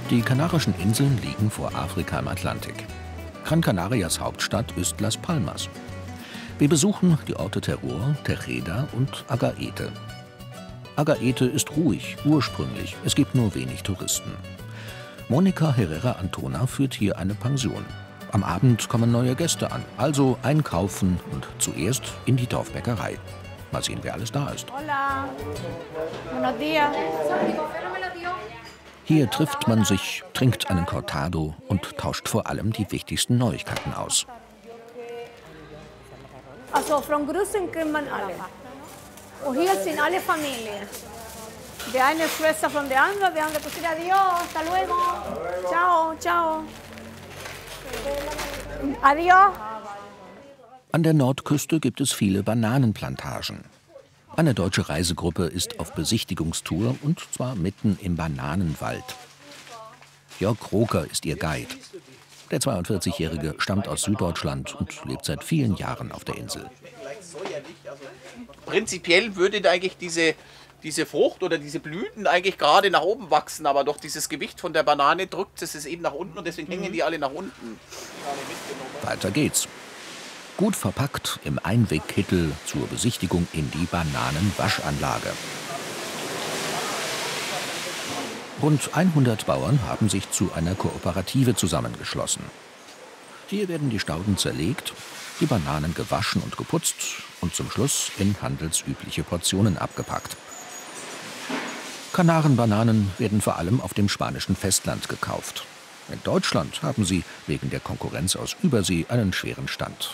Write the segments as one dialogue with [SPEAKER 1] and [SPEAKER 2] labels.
[SPEAKER 1] Die Kanarischen Inseln liegen vor Afrika im Atlantik. Gran Canarias Hauptstadt ist Las Palmas. Wir besuchen die Orte Terror, Tejeda und Agaete. Agaete ist ruhig, ursprünglich. Es gibt nur wenig Touristen. Monica Herrera Antona führt hier eine Pension. Am Abend kommen neue Gäste an, also einkaufen und zuerst in die Dorfbäckerei. Mal sehen, wer alles da ist.
[SPEAKER 2] Hola. Buenos días.
[SPEAKER 1] Hier trifft man sich, trinkt einen Cortado und tauscht vor allem die wichtigsten Neuigkeiten aus.
[SPEAKER 2] Also von Grüßen kriegt man alle. Und hier sind alle Familien. Die eine Schwester von der anderen, wir haben gesagt, adiós, hasta luego. Ciao, ciao. Adiós.
[SPEAKER 1] An der Nordküste gibt es viele Bananenplantagen. Eine deutsche Reisegruppe ist auf Besichtigungstour und zwar mitten im Bananenwald. Jörg Roker ist ihr Guide. Der 42-Jährige stammt aus Süddeutschland und lebt seit vielen Jahren auf der Insel.
[SPEAKER 3] Prinzipiell würde eigentlich diese Frucht oder diese Blüten eigentlich gerade nach oben wachsen, aber durch dieses Gewicht von der Banane drückt es eben nach unten und deswegen hängen die alle nach unten.
[SPEAKER 1] Weiter geht's. Gut verpackt im Einwegkittel zur Besichtigung in die Bananenwaschanlage. Rund 100 Bauern haben sich zu einer Kooperative zusammengeschlossen. Hier werden die Stauden zerlegt, die Bananen gewaschen und geputzt und zum Schluss in handelsübliche Portionen abgepackt. Kanarenbananen werden vor allem auf dem spanischen Festland gekauft. In Deutschland haben sie wegen der Konkurrenz aus Übersee einen schweren Stand.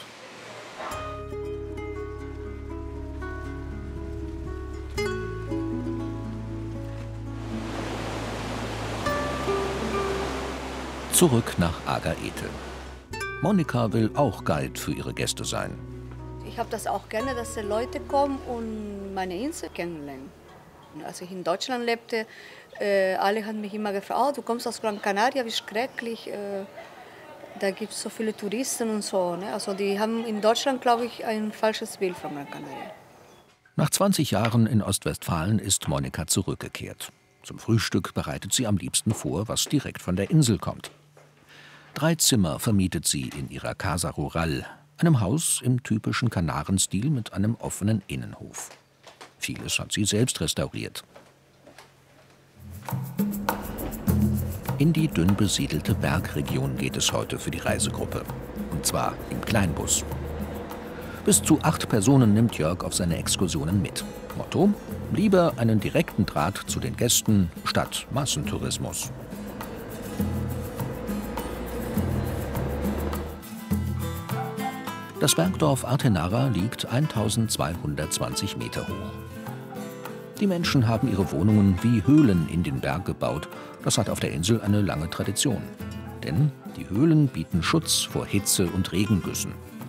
[SPEAKER 1] Zurück nach Agaete. Monica will auch Guide für ihre Gäste sein.
[SPEAKER 4] Ich habe das auch gerne, dass die Leute kommen und meine Insel kennenlernen. Als ich in Deutschland lebte, alle haben mich immer gefragt, oh, du kommst aus Gran Canaria, wie schrecklich, da gibt es so viele Touristen und so. Ne? Also die haben in Deutschland, glaube ich, ein falsches Bild von Gran Canaria.
[SPEAKER 1] Nach 20 Jahren in Ostwestfalen ist Monica zurückgekehrt. Zum Frühstück bereitet sie am liebsten vor, was direkt von der Insel kommt. 3 Zimmer vermietet sie in ihrer Casa Rural, einem Haus im typischen Kanarenstil mit einem offenen Innenhof. Vieles hat sie selbst restauriert. In die dünn besiedelte Bergregion geht es heute für die Reisegruppe. Und zwar im Kleinbus. Bis zu 8 Personen nimmt Jörg auf seine Exkursionen mit. Motto: lieber einen direkten Draht zu den Gästen statt Massentourismus. Das Bergdorf Artenara liegt 1220 Meter hoch. Die Menschen haben ihre Wohnungen wie Höhlen in den Berg gebaut. Das hat auf der Insel eine lange Tradition. Denn die Höhlen bieten Schutz vor Hitze und Regengüssen.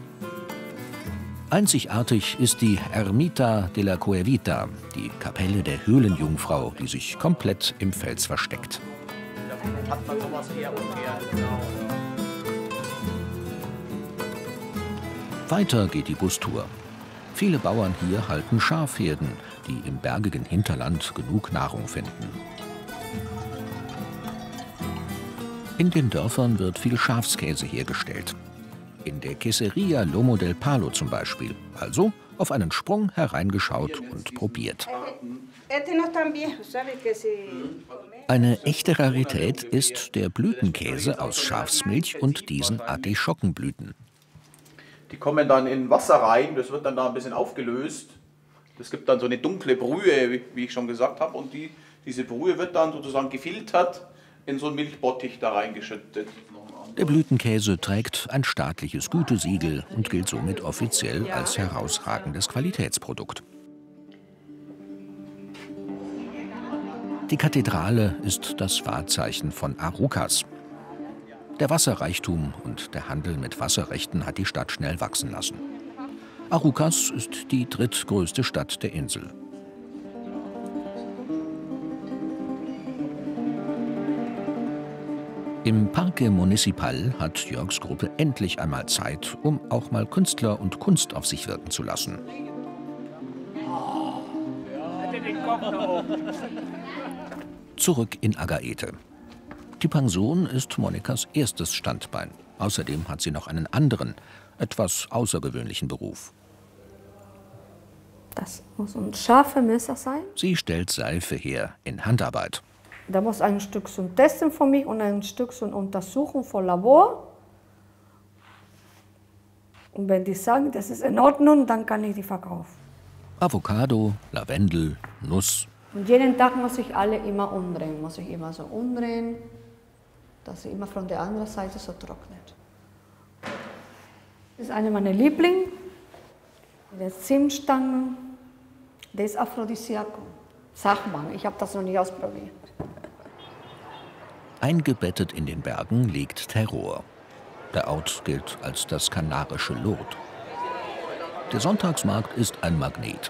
[SPEAKER 1] Einzigartig ist die Ermita de la Cuevita, die Kapelle der Höhlenjungfrau, die sich komplett im Fels versteckt.
[SPEAKER 3] Da hat man sowas her und her, genau.
[SPEAKER 1] Weiter geht die Bustour. Viele Bauern hier halten Schafherden, die im bergigen Hinterland genug Nahrung finden. In den Dörfern wird viel Schafskäse hergestellt. In der Queseria Lomo del Palo zum Beispiel. Also auf einen Sprung hereingeschaut und probiert. Eine echte Rarität ist der Blütenkäse aus Schafsmilch und diesen Artischockenblüten.
[SPEAKER 3] Die kommen dann in Wasser rein, das wird dann da ein bisschen aufgelöst. Das gibt dann so eine dunkle Brühe, wie ich schon gesagt habe. Und diese Brühe wird dann sozusagen gefiltert in so einen Milchbottich da reingeschüttet.
[SPEAKER 1] Der Blütenkäse trägt ein staatliches Gütesiegel und gilt somit offiziell als herausragendes Qualitätsprodukt. Die Kathedrale ist das Wahrzeichen von Arucas. Der Wasserreichtum und der Handel mit Wasserrechten hat die Stadt schnell wachsen lassen. Arucas ist die drittgrößte Stadt der Insel. Im Parque Municipal hat Jörgs Gruppe endlich einmal Zeit, um auch mal Künstler und Kunst auf sich wirken zu lassen. Zurück in Agaete. Die Pension ist Monikas erstes Standbein. Außerdem hat sie noch einen anderen, etwas außergewöhnlichen Beruf.
[SPEAKER 2] Das muss ein scharfes Messer sein.
[SPEAKER 1] Sie stellt Seife her in Handarbeit.
[SPEAKER 2] Da muss ein Stück zum Testen für mich und ein Stück zur Untersuchung für Labor. Und wenn die sagen, das ist in Ordnung, dann kann ich die verkaufen.
[SPEAKER 1] Avocado, Lavendel, Nuss.
[SPEAKER 2] Und jeden Tag muss ich alle immer umdrehen. Muss ich immer so umdrehen, dass sie immer von der anderen Seite so trocknet. Das ist eine meiner Lieblinge. Der Zimtstangen, der ist Aphrodisiakum. Sagt man, ich habe das noch nie ausprobiert.
[SPEAKER 1] Eingebettet in den Bergen liegt Terror. Der Ort gilt als das kanarische Lourdes. Der Sonntagsmarkt ist ein Magnet.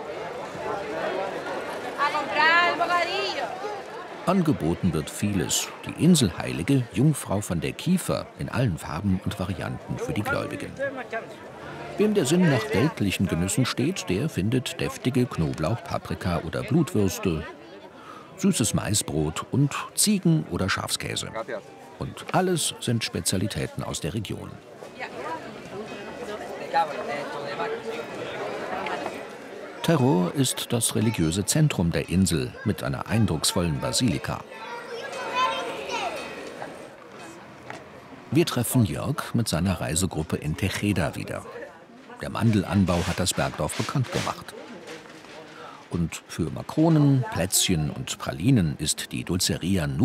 [SPEAKER 1] Angeboten wird vieles. Die Inselheilige Jungfrau von der Kiefer in allen Farben und Varianten für die Gläubigen. Wem der Sinn nach weltlichen Genüssen steht, der findet deftige Knoblauch-, Paprika- oder Blutwürste, süßes Maisbrot und Ziegen- oder Schafskäse. Und alles sind Spezialitäten aus der Region. Terror ist das religiöse Zentrum der Insel mit einer eindrucksvollen Basilika. Wir treffen Jörg mit seiner Reisegruppe in Tejeda wieder. Der Mandelanbau hat das Bergdorf bekannt gemacht. Und für Makronen, Plätzchen und Pralinen ist die Dulceria